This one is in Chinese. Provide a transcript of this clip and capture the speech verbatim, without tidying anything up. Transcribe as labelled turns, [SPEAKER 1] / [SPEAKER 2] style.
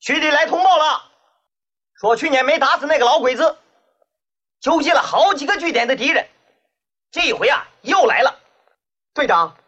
[SPEAKER 1] 区里来通报了，说去年没打死那个老鬼子，纠集了好几个据点的敌人，这一回啊又来了。
[SPEAKER 2] 队长，